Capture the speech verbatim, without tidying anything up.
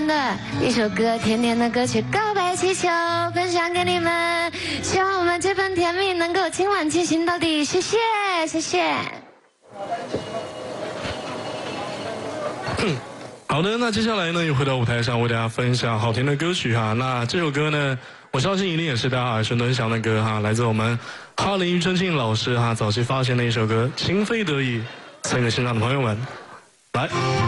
的一首歌，甜甜的歌曲《告白气球》，分享给你们。希望我们这份甜蜜能够今晚进行到底。谢谢，谢谢。 好的，那接下来呢，又回到舞台上为大家分享好听的歌曲哈。那这首歌呢，我相信一定也是大家耳熟能详的歌哈，来自我们哈林庾澄庆老师哈早期发行的一首歌《情非得已》，送给现场的朋友们，来。